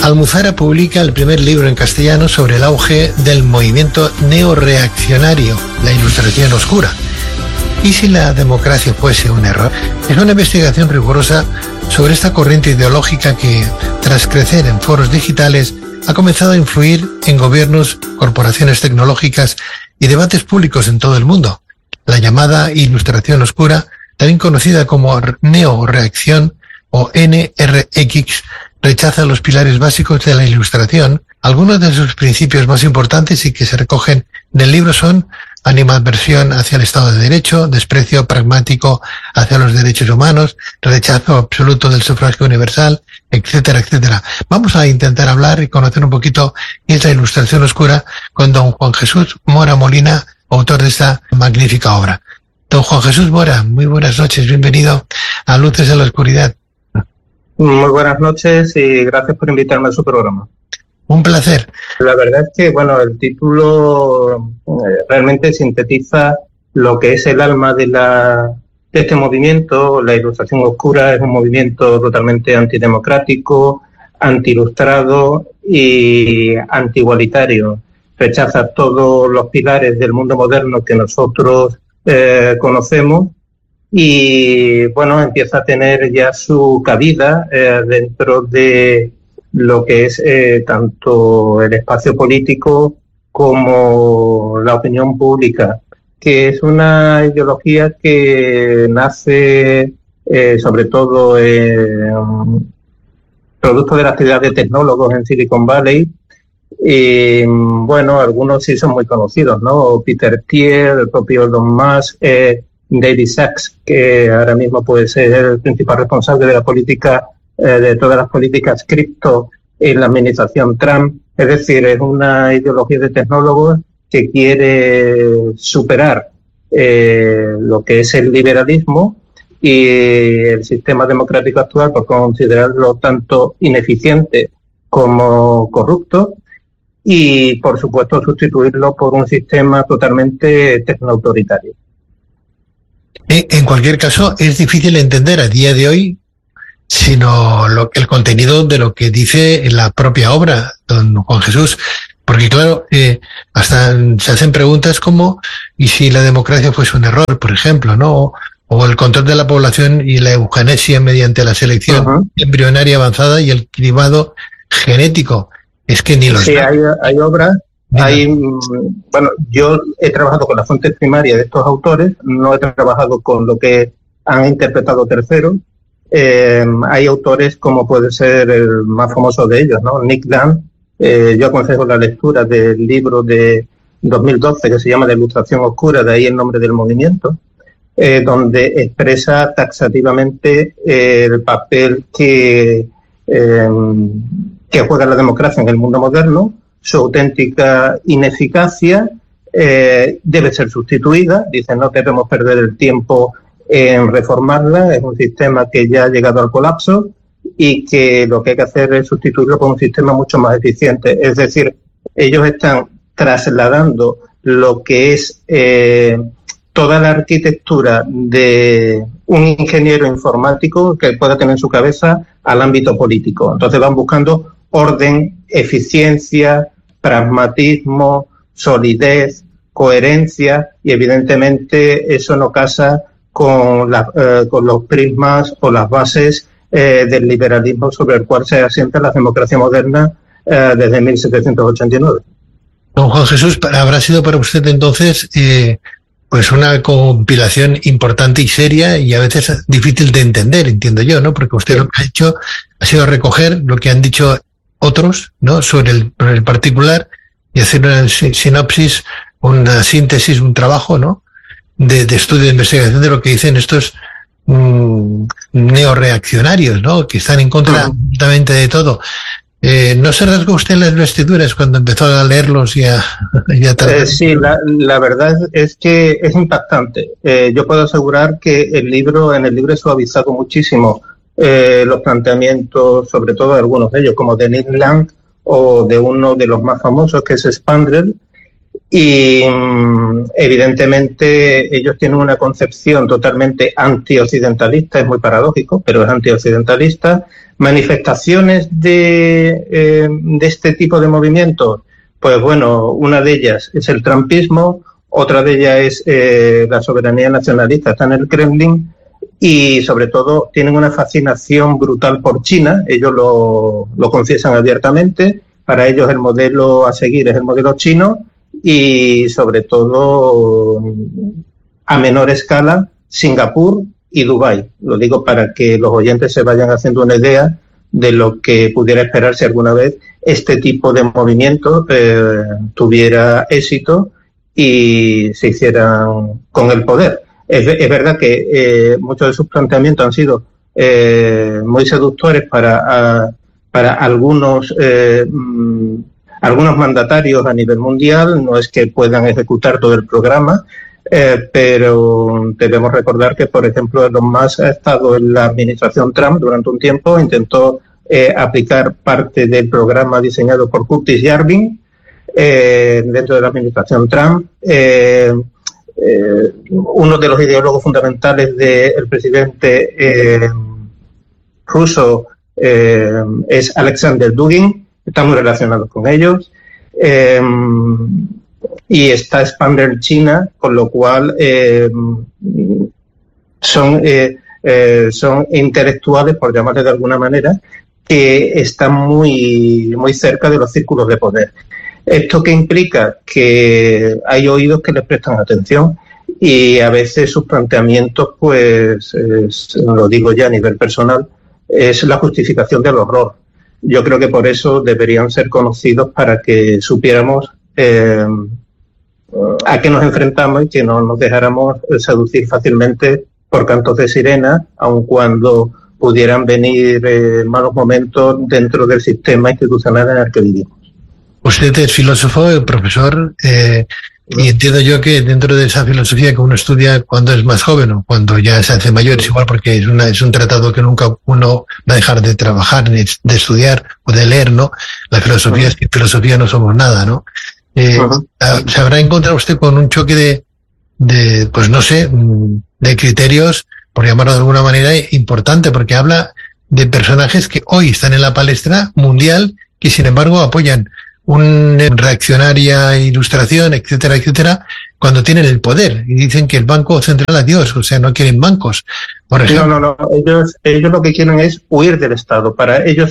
Almuzara publica el primer libro en castellano sobre el auge del movimiento neorreaccionario, la Ilustración Oscura. ¿Y si la democracia fuese un error? Es una investigación rigurosa sobre esta corriente ideológica que, tras crecer en foros digitales, ha comenzado a influir en gobiernos, corporaciones tecnológicas y debates públicos en todo el mundo. La llamada Ilustración Oscura, también conocida como neoreacción o NRX, rechaza los pilares básicos de la Ilustración. Algunos de sus principios más importantes y que se recogen en el libro son animadversión hacia el Estado de Derecho, desprecio pragmático hacia los derechos humanos, rechazo absoluto del sufragio universal, etcétera, etcétera. Vamos a intentar hablar y conocer un poquito qué es la Ilustración Oscura con don Juan Jesús Mora Molina, autor de esta magnífica obra. Don Juan Jesús Mora, muy buenas noches, bienvenido a Luces en la Oscuridad. Muy buenas noches y gracias por invitarme a su programa. Un placer. La verdad es que, el título realmente sintetiza lo que es el alma de este movimiento. La Ilustración Oscura es un movimiento totalmente antidemocrático, antiilustrado y antiigualitario. Rechaza todos los pilares del mundo moderno que nosotros conocemos y, empieza a tener ya su cabida dentro de lo que es tanto el espacio político como la opinión pública, que es una ideología que nace sobre todo producto de la actividad de tecnólogos en Silicon Valley. Y algunos sí son muy conocidos, ¿no? Peter Thiel, el propio Elon Musk, David Sacks, que ahora mismo puede ser el principal responsable de la política de todas las políticas cripto en la administración Trump. Es decir, es una ideología de tecnólogos que quiere superar lo que es el liberalismo y el sistema democrático actual por considerarlo tanto ineficiente como corrupto y, por supuesto, sustituirlo por un sistema totalmente tecnoautoritario. En cualquier caso, es difícil entender a día de hoy sino el contenido de lo que dice en la propia obra, don Juan Jesús, porque claro, hasta se hacen preguntas como ¿y si la democracia fuese un error, por ejemplo, no? O el control de la población y la eugenesia mediante la selección embrionaria avanzada y el cribado genético. Es que ni los... Sí, hay obras. Yo he trabajado con las fuentes primarias de estos autores, no he trabajado con lo que han interpretado terceros. Hay autores como puede ser el más famoso de ellos, ¿no? Nick Land. Yo aconsejo la lectura del libro de 2012 que se llama La Ilustración Oscura, de ahí el nombre del movimiento, donde expresa taxativamente el papel que juega la democracia en el mundo moderno, su auténtica ineficacia, debe ser sustituida. Dice, no debemos perder el tiempo en reformarla, es un sistema que ya ha llegado al colapso y que lo que hay que hacer es sustituirlo por un sistema mucho más eficiente. Es decir, ellos están trasladando lo que es toda la arquitectura de un ingeniero informático que pueda tener en su cabeza al ámbito político. Entonces van buscando orden, eficiencia, pragmatismo, solidez, coherencia y evidentemente eso no casa con los prismas o las bases del liberalismo sobre el cual se asienta la democracia moderna desde 1789. Don Juan Jesús, habrá sido para usted entonces pues una compilación importante y seria y a veces difícil de entender, entiendo yo, ¿no? Porque usted lo que ha hecho ha sido recoger lo que han dicho otros, ¿no? Sobre el particular y hacer una sinopsis, una síntesis, un trabajo, ¿no? De estudio de investigación de lo que dicen estos neoreaccionarios, ¿no? Que están en contra absolutamente de todo. ¿No se rasgó usted en las vestiduras cuando empezó a leerlos y a Sí, la verdad es que es impactante. Yo puedo asegurar que en el libro he suavizado muchísimo los planteamientos, sobre todo de algunos de ellos, como de Nick Land o de uno de los más famosos, que es Spandrell, Y evidentemente ellos tienen una concepción totalmente antioccidentalista, es muy paradójico, pero es antioccidentalista. Manifestaciones de este tipo de movimientos, pues bueno, una de ellas es el trumpismo, otra de ellas es la soberanía nacionalista, está en el Kremlin, y sobre todo tienen una fascinación brutal por China, ellos lo confiesan abiertamente, para ellos el modelo a seguir es el modelo chino, y sobre todo a menor escala Singapur y Dubái. Lo digo para que los oyentes se vayan haciendo una idea de lo que pudiera esperarse alguna vez este tipo de movimiento tuviera éxito y se hicieran con el poder. Es verdad que muchos de sus planteamientos han sido muy seductores para algunos mandatarios a nivel mundial, no es que puedan ejecutar todo el programa, pero debemos recordar que, por ejemplo, Elon Musk ha estado en la administración Trump durante un tiempo, intentó aplicar parte del programa diseñado por Curtis Yarvin dentro de la administración Trump. Uno de los ideólogos fundamentales del presidente ruso es Alexander Dugin, está muy relacionado con ellos, y está Expander China, con lo cual son intelectuales, por llamarles de alguna manera, que están muy, muy cerca de los círculos de poder. ¿Esto qué implica? Que hay oídos que les prestan atención y a veces sus planteamientos, pues, lo digo ya a nivel personal, es la justificación del horror. Yo creo que por eso deberían ser conocidos para que supiéramos a qué nos enfrentamos y que no nos dejáramos seducir fácilmente por cantos de sirena, aun cuando pudieran venir malos momentos dentro del sistema institucional en el que vivimos. Usted es filósofo, profesor, y entiendo yo que dentro de esa filosofía que uno estudia cuando es más joven o cuando ya se hace mayor, es igual porque es un tratado que nunca uno va a dejar de trabajar, ni de estudiar o de leer, ¿no? La filosofía es que filosofía no somos nada, ¿no? ¿Se habrá encontrado usted con un choque de pues no sé, de criterios, por llamarlo de alguna manera, importante, porque habla de personajes que hoy están en la palestra mundial, que sin embargo apoyan una reaccionaria ilustración, etcétera, etcétera, cuando tienen el poder y dicen que el Banco Central adiós, o sea, no quieren bancos, por ejemplo. No, ellos lo que quieren es huir del Estado. Para ellos